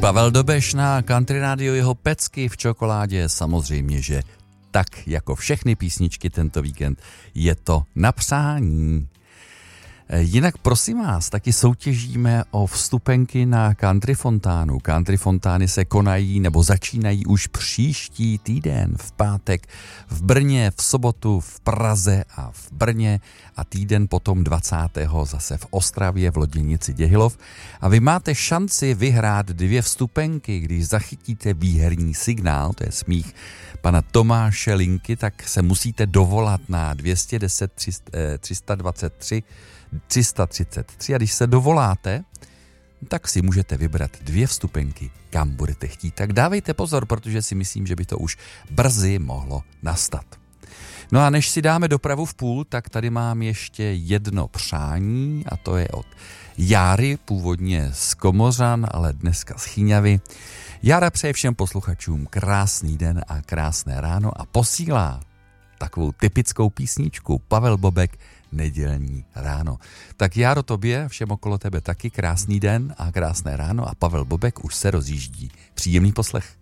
Pavel Dobeš na Country Radio, jeho pecky v čokoládě, samozřejmě, že tak jako všechny písničky tento víkend je to na přání. Jinak prosím vás, taky soutěžíme o vstupenky na Country Fontánu. Country Fontány se konají nebo začínají už příští týden, v pátek v Brně, v sobotu v Praze a v Brně a týden potom 20. zase v Ostravě v Loděnici Děhilov. A vy máte šanci vyhrát 2 vstupenky, když zachytíte výherní signál, to je smích pana Tomáše Linky, tak se musíte dovolat na 210 323 333 a když se dovoláte, tak si můžete vybrat 2 vstupenky, kam budete chtít. Tak dávejte pozor, protože si myslím, že by to už brzy mohlo nastat. No a než si dáme dopravu v půl, tak tady mám ještě jedno přání a to je od Járy, původně z Komořan, ale dneska z Chýňavy. Jára přeje všem posluchačům krásný den a krásné ráno a posílá takovou typickou písničku Pavel Bobek Nedělní ráno. Tak Járo, tobě, všem okolo tebe taky krásný den a krásné ráno a Pavel Bobek už se rozjíždí. Příjemný poslech.